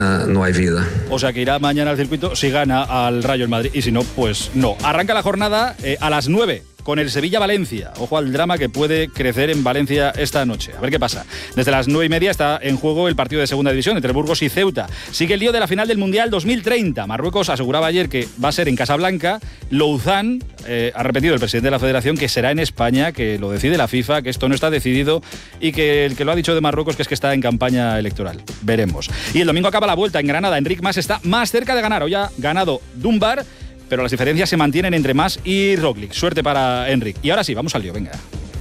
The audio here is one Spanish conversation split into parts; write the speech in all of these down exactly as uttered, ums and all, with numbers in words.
no hay vida. O sea que irá mañana al circuito si gana al Rayo el Madrid y si no, pues no. Arranca la jornada eh, a las nueve con el Sevilla-Valencia. Ojo al drama que puede crecer en Valencia esta noche. A ver qué pasa. Desde las nueve y media está en juego el partido de segunda división entre Burgos y Ceuta. Sigue el lío de la final del Mundial dos mil treinta. Marruecos aseguraba ayer que va a ser en Casablanca. Louzán eh, ha repetido el presidente de la Federación que será en España, que lo decide la FIFA, que esto no está decidido y que el que lo ha dicho de Marruecos que es que está en campaña electoral. Veremos. Y el domingo acaba la vuelta en Granada. Enric Mas está más cerca de ganar. Hoy ha ganado Dunbar, pero las diferencias se mantienen entre Mas y Roglic. Suerte para Enric. Y ahora sí, vamos al lío, venga.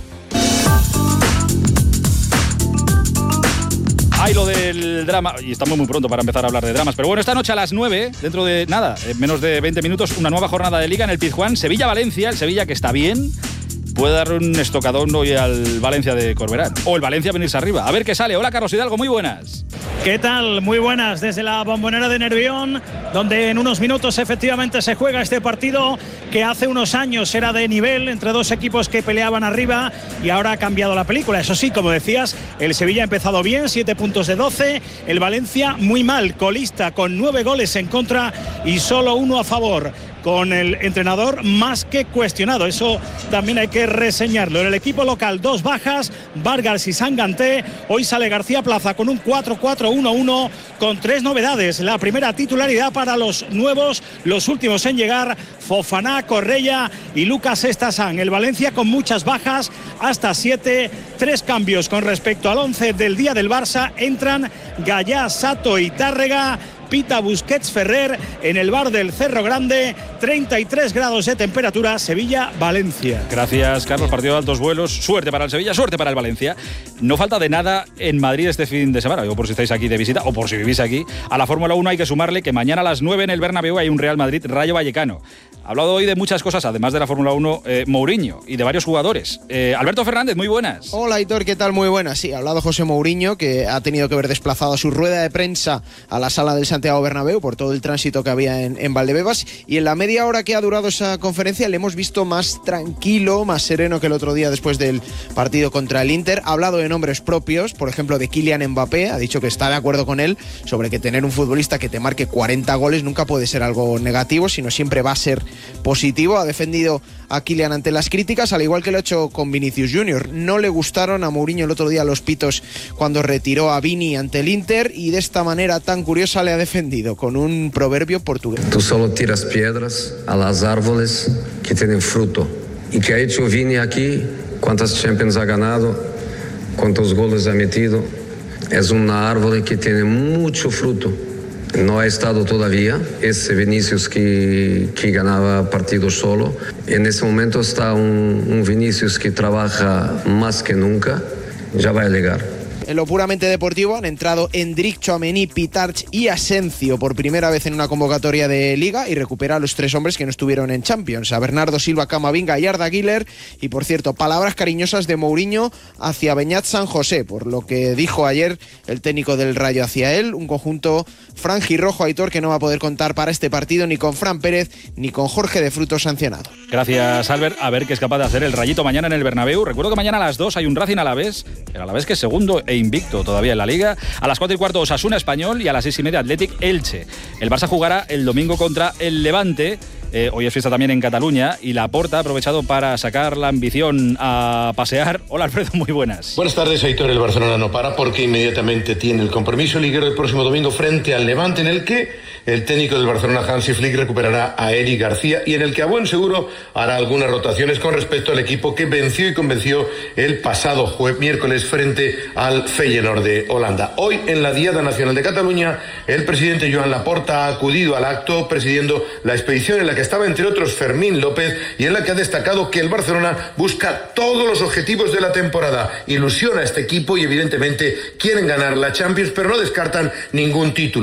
Hay lo del drama, y estamos muy pronto para empezar a hablar de dramas, pero bueno, esta noche a las nueve, dentro de nada, en menos de veinte minutos, una nueva jornada de Liga en el Pizjuán, Sevilla-Valencia, el Sevilla que está bien, puede dar un estocadón hoy al Valencia de Corberán, o el Valencia venirse arriba. A ver qué sale. Hola, Carlos Hidalgo, muy buenas. ¿Qué tal? Muy buenas desde la Bombonera de Nervión, donde en unos minutos efectivamente se juega este partido que hace unos años era de nivel entre dos equipos que peleaban arriba y ahora ha cambiado la película. Eso sí, como decías, el Sevilla ha empezado bien, siete puntos de doce, el Valencia muy mal, colista con nueve goles en contra y solo uno a favor, con el entrenador más que cuestionado. Eso también hay que reseñarlo. En el equipo local, dos bajas, Vargas y Sanganté. Hoy sale García Plaza con un cuatro cuatro uno uno con tres novedades. La primera titularidad para los nuevos, los últimos en llegar, Fofana, Correia y Lucas Estasán. El Valencia con muchas bajas, hasta siete, tres cambios con respecto al once del día del Barça. Entran Gallá, Sato y Tárrega. Pita, Busquets, Ferrer en el bar del Cerro Grande, treinta y tres grados de temperatura, Sevilla-Valencia. Gracias, Carlos. Partido de altos vuelos. Suerte para el Sevilla, suerte para el Valencia. No falta de nada en Madrid este fin de semana, digo por si estáis aquí de visita o por si vivís aquí. A la Fórmula uno hay que sumarle que mañana a las nueve en el Bernabéu hay un Real Madrid-Rayo Vallecano. Ha hablado hoy de muchas cosas, además de la Fórmula uno, eh, Mourinho y de varios jugadores. Eh, Alberto Fernández, muy buenas. Hola, Aitor, ¿qué tal? Muy buenas. Sí, ha hablado José Mourinho, que ha tenido que ver desplazado su rueda de prensa a la sala del Santiago Bernabéu por todo el tránsito que había en, en Valdebebas, y en la media hora que ha durado esa conferencia le hemos visto más tranquilo, más sereno que el otro día después del partido contra el Inter. Ha hablado de nombres propios, por ejemplo de Kylian Mbappé, ha dicho que está de acuerdo con él sobre que tener un futbolista que te marque cuarenta goles nunca puede ser algo negativo, sino siempre va a ser positivo. Ha defendido a Kylian ante las críticas, al igual que lo ha hecho con Vinicius Junior. No le gustaron a Mourinho el otro día los pitos cuando retiró a Vini ante el Inter, y de esta manera tan curiosa le ha defendido con un proverbio portugués. Tú solo tiras piedras a los árboles que tienen fruto. ¿Y qué ha hecho Vini aquí? ¿Cuántas Champions ha ganado? ¿Cuántos goles ha metido? Es una árbol que tiene mucho fruto. No ha estado todavía ese Vinicius que, que ganaba partidos solo. En ese momento está un, un Vinicius que trabaja más que nunca. Ya va a llegar. En lo puramente deportivo han entrado Endrick, Tchouaméni, Pitarch y Asencio por primera vez en una convocatoria de Liga, y recupera a los tres hombres que no estuvieron en Champions, a Bernardo Silva, Camavinga y Arda Güler. Y por cierto, palabras cariñosas de Mourinho hacia Beñat San José, por lo que dijo ayer el técnico del Rayo hacia él, un conjunto franjirrojo, Aitor, que no va a poder contar para este partido ni con Fran Pérez ni con Jorge de Frutos sancionado. Gracias, Albert. A ver qué es capaz de hacer el Rayito mañana en el Bernabéu. Recuerdo que mañana a las dos hay un Racing Alavés, el Alavés que es segundo e invicto todavía en la Liga. A las cuatro y cuarto Osasuna Español y a las seis y media Athletic Elche. El Barça jugará el domingo contra el Levante. Eh, hoy es fiesta también en Cataluña y Laporta ha aprovechado para sacar la ambición a pasear. Hola, Alfredo, muy buenas. Buenas tardes, Aitor. El Barcelona no para porque inmediatamente tiene el compromiso liguero el próximo domingo frente al Levante, en el que el técnico del Barcelona, Hansi Flick, recuperará a Eric García y en el que a buen seguro hará algunas rotaciones con respecto al equipo que venció y convenció el pasado jueves, miércoles frente al Feyenoord de Holanda. Hoy, en la Diada Nacional de Cataluña, el presidente Joan Laporta ha acudido al acto presidiendo la expedición en la que estaba, entre otros, Fermín López, y en la que ha destacado que el Barcelona busca todos los objetivos de la temporada, ilusiona a este equipo y evidentemente quieren ganar la Champions, pero no descartan ningún título.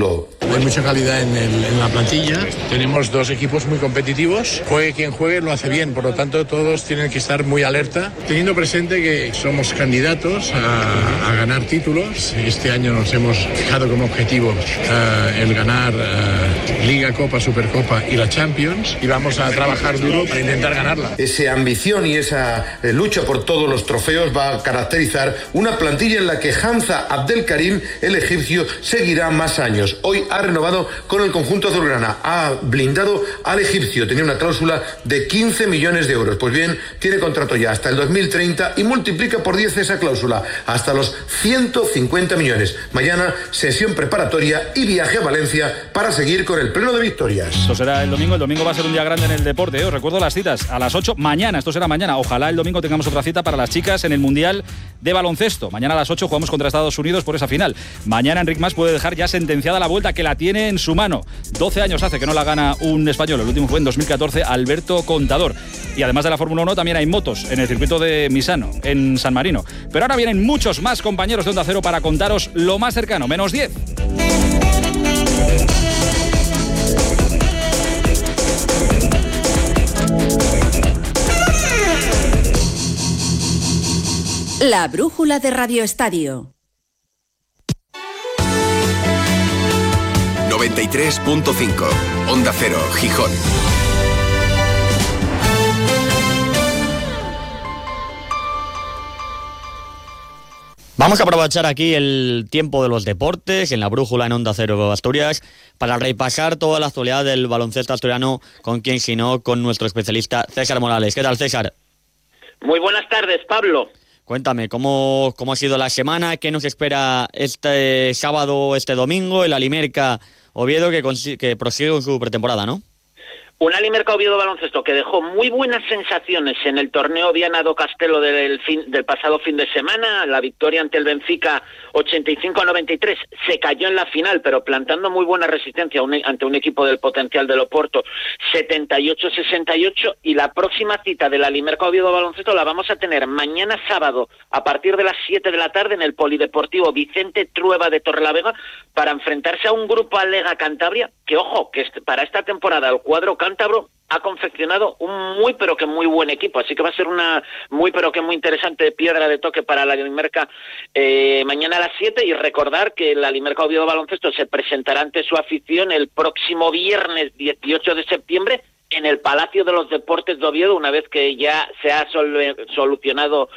Hay mucha calidad en, el, en la plantilla. Tenemos dos equipos muy competitivos. Juegue quien juegue, lo hace bien. Por lo tanto, todos tienen que estar muy alerta, teniendo presente que somos candidatos a, a ganar títulos. Este año nos hemos fijado como objetivo uh, el ganar uh, Liga, Copa, Supercopa y la Champions. Y vamos a trabajar duro para intentar ganarla. Esa ambición y esa eh, lucha por todos los trofeos va a caracterizar una plantilla en la que Hamza Abdelkarim, el egipcio, seguirá más años. Hoy ha renovado con el conjunto azulgrana, ha blindado al egipcio, tenía una cláusula de quince millones de euros. Pues bien, tiene contrato ya hasta el dos mil treinta y multiplica por diez esa cláusula, hasta los ciento cincuenta millones. Mañana, sesión preparatoria y viaje a Valencia para seguir con el pleno de victorias. Esto será el domingo, el domingo va a ser un día grande en el deporte, ¿eh? Os recuerdo las citas, a las ocho, mañana, esto será mañana, ojalá el domingo tengamos otra cita para las chicas en el Mundial de Baloncesto. Mañana a las ocho jugamos contra Estados Unidos por esa final. Mañana Enric Mas puede dejar ya sentenciada la vuelta, que la tiene en su mano. doce años hace que no la gana un español, el último fue en dos mil catorce, Alberto Contador. Y además de la Fórmula uno también hay motos en el circuito de Misano, en San Marino. Pero ahora vienen muchos más compañeros de Onda Cero para contaros lo más cercano, menos diez. La brújula de Radio Estadio. noventa y tres punto cinco, Onda Cero, Gijón. Vamos a aprovechar aquí el tiempo de los deportes en la brújula en Onda Cero Asturias para repasar toda la actualidad del baloncesto asturiano, con quien si no, con nuestro especialista César Morales. ¿Qué tal, César? Muy buenas tardes, Pablo. Cuéntame, ¿cómo, cómo ha sido la semana? ¿Qué nos espera este sábado, este domingo? El Alimerca Oviedo que, consi- que prosigue con su pretemporada, ¿no? Un Alimerca Oviedo baloncesto que dejó muy buenas sensaciones en el torneo Viana do Castelo del, fin, del pasado fin de semana. La victoria ante el Benfica ochenta y cinco a noventa y tres. Se cayó en la final, pero plantando muy buena resistencia un, ante un equipo del potencial del Oporto, setenta y ocho a sesenta y ocho. Y la próxima cita del Alimerca Oviedo baloncesto la vamos a tener mañana sábado a partir de las siete de la tarde en el Polideportivo Vicente Trueba de Torrelavega para enfrentarse a un grupo Alega Cantabria que, ojo, que para esta temporada el cuadro cántabro ha confeccionado un muy pero que muy buen equipo, así que va a ser una muy pero que muy interesante piedra de toque para la Alimerca eh, mañana a las siete. Y recordar que el Alimerca Oviedo Baloncesto se presentará ante su afición el próximo viernes dieciocho de septiembre en el Palacio de los Deportes de Oviedo, una vez que ya se ha sol- solucionado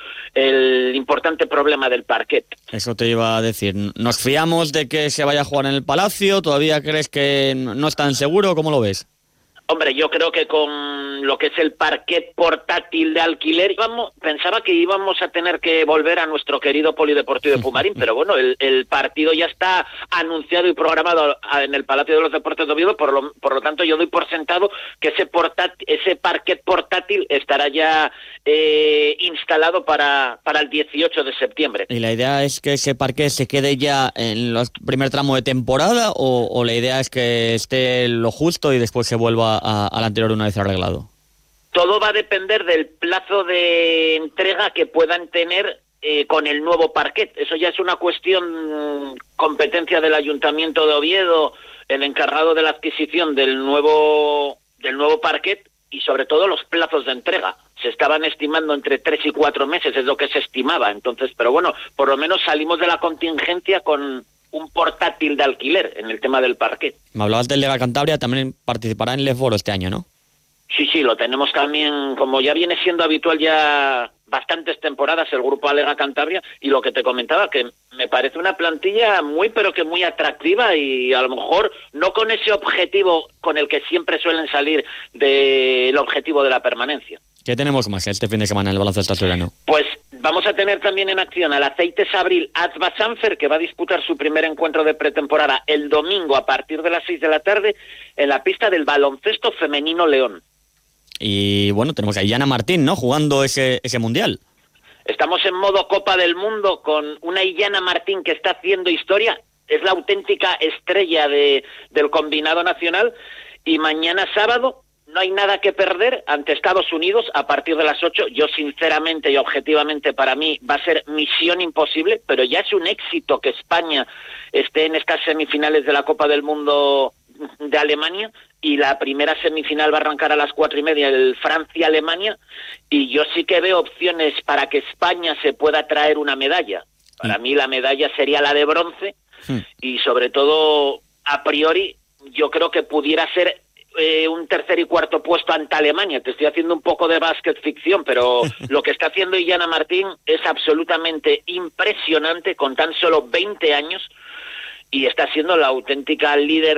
el importante problema del parquet. Eso te iba a decir. ¿Nos fiamos de que se vaya a jugar en el Palacio? ¿Todavía crees que no es tan seguro? ¿Cómo lo ves? Hombre, yo creo que con lo que es el parquet portátil de alquiler, íbamos, pensaba que íbamos a tener que volver a nuestro querido Polideportivo de Pumarín, pero bueno, el, el partido ya está anunciado y programado en el Palacio de los Deportes de Oviedo, por lo, por lo tanto yo doy por sentado que ese, portátil, ese parquet portátil estará ya eh, instalado para, para el dieciocho de septiembre. ¿Y la idea es que ese parquet se quede ya en el primer tramo de temporada o, o la idea es que esté lo justo y después se vuelva a, al anterior una vez arreglado? Todo va a depender del plazo de entrega que puedan tener eh, con el nuevo parquet. Eso ya es una cuestión, competencia del Ayuntamiento de Oviedo, el encargado de la adquisición del nuevo, del nuevo parquet, y sobre todo los plazos de entrega. Se estaban estimando entre tres y cuatro meses, es lo que se estimaba. Entonces, pero bueno, por lo menos salimos de la contingencia con un portátil de alquiler en el tema del parquet. Me hablabas del Lega Cantabria, también participará en Lesboro este año, ¿no? Sí, sí, lo tenemos también, como ya viene siendo habitual ya bastantes temporadas, el grupo Alega Cantabria, y lo que te comentaba, que me parece una plantilla muy, pero que muy atractiva, y a lo mejor no con ese objetivo con el que siempre suelen salir del objetivo de la permanencia. ¿Qué tenemos más este fin de semana en el baloncesto asturiano? Pues vamos a tener también en acción al Aceites Abril Atba Sanfer, que va a disputar su primer encuentro de pretemporada el domingo a partir de las seis de la tarde en la pista del baloncesto femenino León. Y bueno, tenemos a Illana Martín, ¿no?, jugando ese, ese mundial. Estamos en modo Copa del Mundo con una Illana Martín que está haciendo historia, es la auténtica estrella de, del combinado nacional, y mañana sábado no hay nada que perder ante Estados Unidos a partir de las ocho. Yo sinceramente y objetivamente para mí va a ser misión imposible, pero ya es un éxito que España esté en estas semifinales de la Copa del Mundo de Alemania, y la primera semifinal va a arrancar a las cuatro y media, el Francia-Alemania, y yo sí que veo opciones para que España se pueda traer una medalla. Para mí la medalla sería la de bronce, y sobre todo, a priori, yo creo que pudiera ser eh, un tercer y cuarto puesto ante Alemania. Te estoy haciendo un poco de básquet ficción, pero lo que está haciendo Illana Martín es absolutamente impresionante con tan solo veinte años, y está siendo la auténtica líder